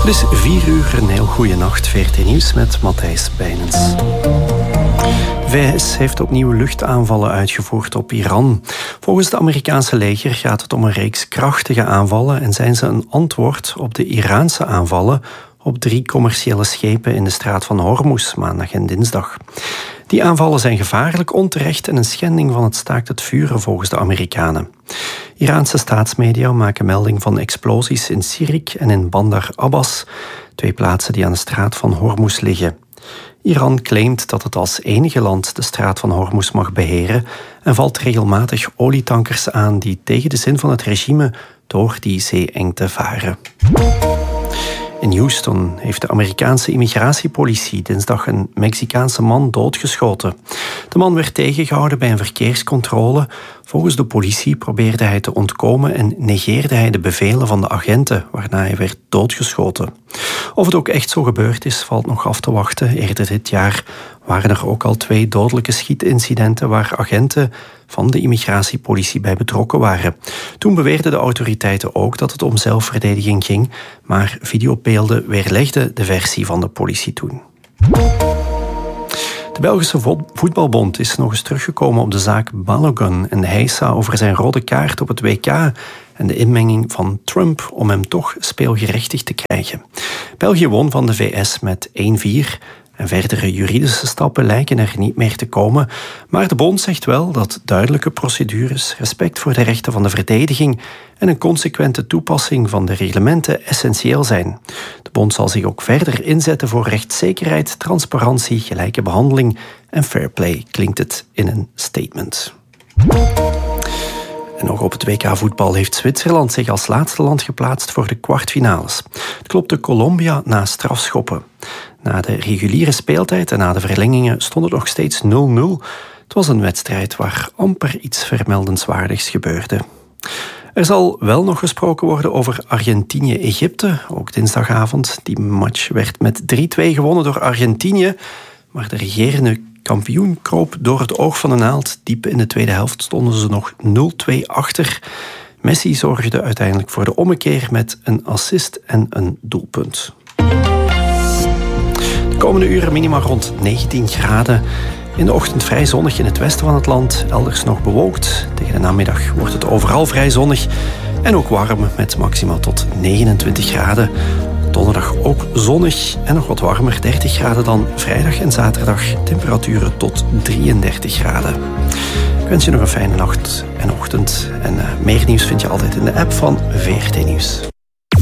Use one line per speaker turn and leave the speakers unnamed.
Het is 4 uur, een heel goede nacht. VRT Nieuws met Matthijs Bijnens. De VS heeft opnieuw luchtaanvallen uitgevoerd op Iran. Volgens het Amerikaanse leger gaat het om een reeks krachtige aanvallen en zijn ze een antwoord op de Iraanse aanvallen op 3 commerciële schepen in de straat van Hormuz maandag en dinsdag. Die aanvallen zijn gevaarlijk, onterecht en een schending van het staakt het vuren volgens de Amerikanen. Iraanse staatsmedia maken melding van explosies in Sirik en in Bandar Abbas, 2 plaatsen die aan de straat van Hormuz liggen. Iran claimt dat het als enige land de straat van Hormuz mag beheren en valt regelmatig olietankers aan die tegen de zin van het regime door die zeeengte varen. In Houston heeft de Amerikaanse immigratiepolitie dinsdag een Mexicaanse man doodgeschoten. De man werd tegengehouden bij een verkeerscontrole. Volgens de politie probeerde hij te ontkomen en negeerde hij de bevelen van de agenten, waarna hij werd doodgeschoten. Of het ook echt zo gebeurd is, valt nog af te wachten. Eerder dit jaar waren er ook al 2 dodelijke schietincidenten waar agenten van de immigratiepolitie bij betrokken waren. Toen beweerden de autoriteiten ook dat het om zelfverdediging ging, maar videobeelden weerlegden de versie van de politie toen. De Belgische voetbalbond is nog eens teruggekomen op de zaak Balogun en de heisa over zijn rode kaart op het WK en de inmenging van Trump om hem toch speelgerechtigd te krijgen. België won van de VS met 1-4 en verdere juridische stappen lijken er niet meer te komen, maar de bond zegt wel dat duidelijke procedures, respect voor de rechten van de verdediging en een consequente toepassing van de reglementen essentieel zijn. De bond zal zich ook verder inzetten voor rechtszekerheid, transparantie, gelijke behandeling en fair play, klinkt het in een statement. En nog op het WK-voetbal heeft Zwitserland zich als laatste land geplaatst voor de kwartfinales. Het klopte Colombia na strafschoppen. Na de reguliere speeltijd en na de verlengingen stond het nog steeds 0-0. Het was een wedstrijd waar amper iets vermeldenswaardigs gebeurde. Er zal wel nog gesproken worden over Argentinië-Egypte, ook dinsdagavond. Die match werd met 3-2 gewonnen door Argentinië, maar de regerende kampioen kroop door het oog van de naald. Diep in de tweede helft stonden ze nog 0-2 achter. Messi zorgde uiteindelijk voor de ommekeer met een assist en een doelpunt. De komende uren minima rond 19 graden. In de ochtend vrij zonnig in het westen van het land, elders nog bewolkt. Tegen de namiddag wordt het overal vrij zonnig en ook warm met maximaal tot 29 graden. Donderdag ook zonnig en nog wat warmer, 30 graden dan. Vrijdag en zaterdag temperaturen tot 33 graden. Ik wens je nog een fijne nacht en ochtend. En meer nieuws vind je altijd in de app van VRT Nieuws.